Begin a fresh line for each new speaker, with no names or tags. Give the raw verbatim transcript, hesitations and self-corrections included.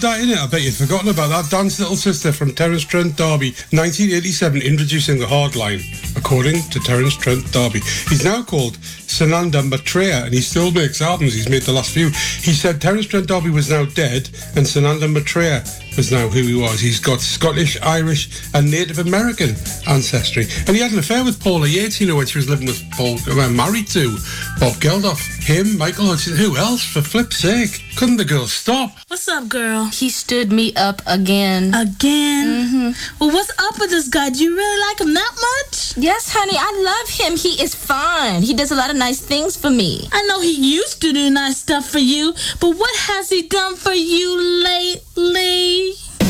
that, innit? I bet you'd forgotten about that. Dan's little sister from Terence Trent D'Arby, nineteen eighty-seven, introducing the hard line, according to Terence Trent D'Arby. He's now called Sananda Maitreya, and he still makes albums. He's made the last few. He said Terence Trent D'Arby was now dead, and Sananda Maitreya was now who he was. He's got Scottish, Irish, and Native American ancestry. And he had an affair with Paula Yates, you know, when she was living with Paul, well, married to Bob Geldof. Him, Michael Hutchins, who else, for flip's sake? Couldn't the girl stop?
What's up, girl?
He stood me up again.
Again?
Mm-hmm.
Well, what's up with this guy? Do you really like him that much?
Yes, honey, I love him. He is fine. He does a lot of nice things for me.
I know he used to do nice stuff for you, but what has he done for you lately?